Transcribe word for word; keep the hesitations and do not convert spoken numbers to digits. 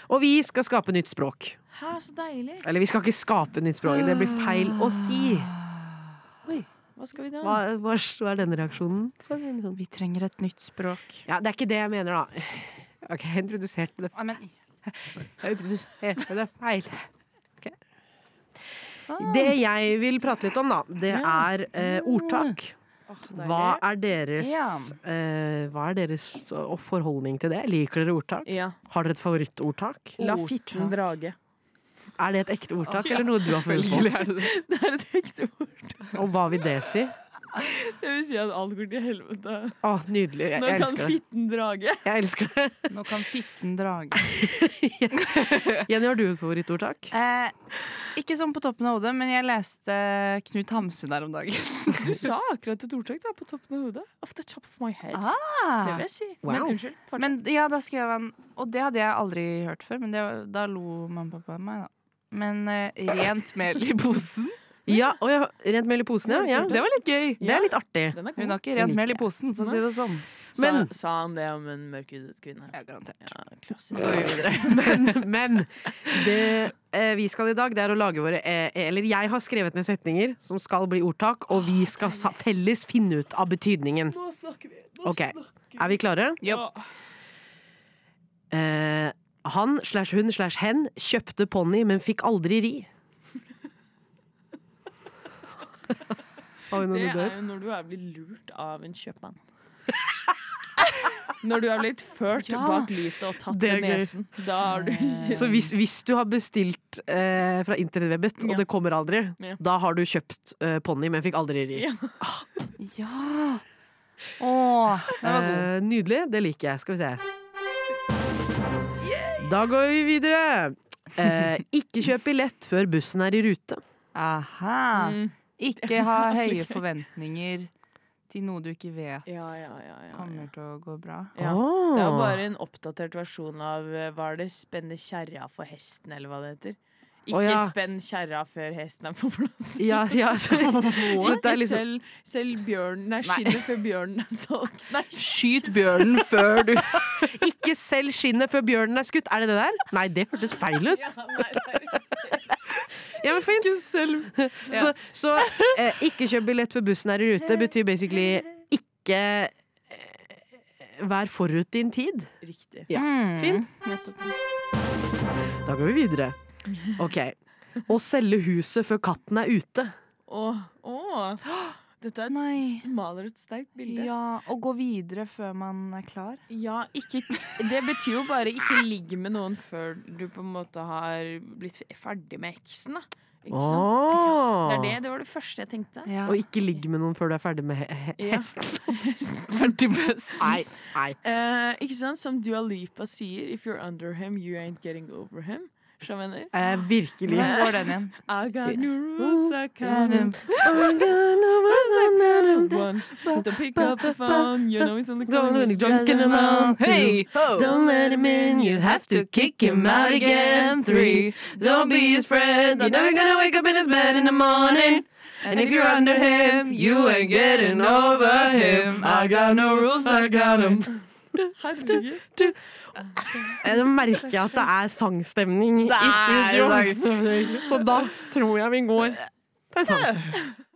Og vi skal skape nytt språk. Hæ, så deilig. Eller vi skal ikke skape nytt språk, det blir feil å si. Oi, hva skal vi da? Hva, hva, hva er denne reaksjonen? Vi trenger et nytt språk. Ja, det er ikke det jeg mener da. Ok, jeg introduserte det Ah, men, Jeg introduserte det feil. Ok. sånn. Det jeg vil prate litt om da, det er eh, ordtak. Hva er deres Ja. eh, Hva er deres eh, forholdning til det? Liker dere ordtak? Ja. Har dere et favorittordtak? La fitten drage. Er det et ekte ordtak, eller noe du har funnet på? Er det, det? det er et ekte ord. Og hva vil det si? Det vil si at alt går til helvete. Å, nydelig. Jeg, Nå jeg kan elsker det. fitten drage. Jeg elsker det. Nå kan fitten drage. Jenny, har du et favorittordtak? Eh, ikke sånn på toppen av hodet, men jeg leste Knut Hamsun der om dagen. Du sa akkurat et ordtak da, på toppen av hodet. Off the top of my head. Det Ah. vil jeg si. Wow. Men unnskyld, fortsett. Men ja, da skrev han, og det hadde jeg aldri hørt før, men det, da lo mamma og pappa av meg da. Men eh, rent mel i posen. Ja, og ja, rent mel i posen, ja. ja. Det var litt gøy. Det er litt artig. Den er Hun god. har ikke rent mel i posen, for å si det sånn. Men- sa, sa han det om en mørkhudet kvinne? Ja, garantert. Ja, klassisk. Men, men det eh, vi skal i dag, det er å lage våre eh, Eller jeg har skrevet ned setninger som skal bli ordtak, og vi skal sa felles finne ut av betydningen. Nå snakker vi. Nå Ok, er vi klare? Ja. Eh, han slash hun slash hen kjøpte ponni, men fikk aldri ri. Har vi noen Det er ideer? jo når du er blitt lurt av en kjøpmann. Når du er blitt ført Ja. bak lyset og tatt Det er ved gøy. nesen. Da har du Så hvis, hvis du har bestilt eh, fra internettwebbet, og Ja. det kommer aldri, Ja. da har du kjøpt eh, ponni, men fikk aldri ri. Ja. Ja. Åh, det var god. Eh, nydelig, det liker jeg. Skal vi se. Da går vi videre. Eh, ikke kjøp billett før bussen er i rute. Aha. Mm. Ikke ha høye forventninger til noe du ikke vet Ja, ja, ja, ja, ja. kommer til å gå bra. Ja. Åh. Det er jo bare en oppdatert versjon av eh, Hva er det? Spenne kjerra for hesten, eller hva det heter. Ikke Å, ja. spenn kjerra før hesten er på plass. Ja, ja, så, så det Ikke er liksom selv, selv bjørnen Nei, skinnet før bjørnen er solgt. Nei, Skyt bjørnen før du Ikke selg skinnet før bjørnen er skutt. Er det det der? Nei, det hørtes feil ut. ja, nei, nei. Ja, men fint. Så, så eh, ikke kjøp billett før bussen er i rute betyr basically ikke eh, vær forut din tid. Riktig. Ja, Mm. fint. Da går vi videre. Ok. Å selge huset før katten er ute. Åh, åh. Dette er et Nei. s- maler et sterkt bilde. Ja, og gå videre før man er klar. Ja, ikke, det betyr jo bare ikke ligge med noen før du på en måte har blitt ferdig med eksen, da. Ikke sant? Det er det, det var det første jeg tenkte. Ja. Og ikke ligge med noen før du er ferdig med he he Ja. hesten. Ferdig med hesten. Nei, nei. Eh, ikke sant? Som Dua Lipa sier, if you're under him, you ain't getting over him. Skjønner jeg mener? Eh, virkelig. Hvordan går den igjen? I got new rules, I got them. one. Don't pick up the phone, you know he's on the Going corner. drunk and alone. Hey, ho. Don't let him in, you have to kick him out again. Three, don't be his friend, you know you're gonna wake up in his bed in the morning. And if you're under him, you ain't getting over him. I got no rules, I got him. Herregud. Jeg merker at det er sangstemning i studio. Så da tror jeg vi går til sang.